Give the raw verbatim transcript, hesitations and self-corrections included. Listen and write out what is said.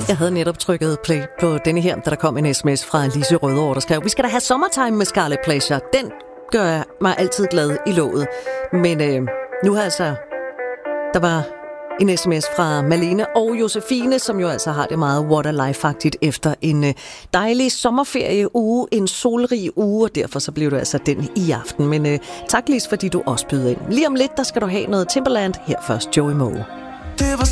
Jeg havde netop trykket play på denne her, da der kom en sms fra Lise Rødovre, der skrev, vi skal da have Summertime med Scarlet Pleasure. Den gør mig altid glad i låget. Men øh, nu har altså, der var en sms fra Malene og Josefine, som jo altså har det meget waterlife-agtigt efter en øh, dejlig sommerferieuge, en solrig uge, og derfor så blev det altså den i aften. Men øh, tak Lise, fordi du også byder ind. Lige om lidt, der skal du have noget Timbaland. Her først Joey Moe. Det var